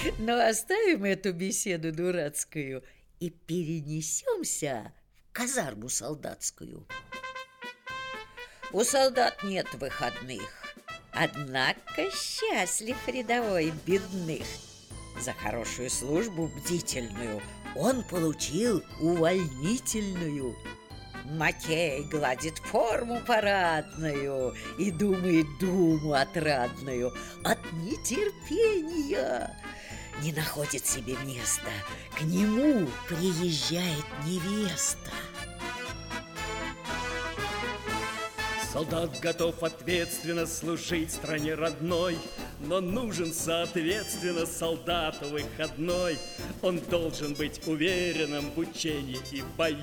Но оставим эту беседу дурацкую и перенесемся в казарму солдатскую. У солдат нет выходных, однако счастлив рядовой бедных. За хорошую службу бдительную он получил увольнительную. Макей гладит форму парадную и думает думу отрадную. От нетерпения не находит себе места, к нему приезжает невеста. Солдат готов ответственно служить стране родной, но нужен, соответственно, солдату выходной. Он должен быть уверенным в учении и в бою.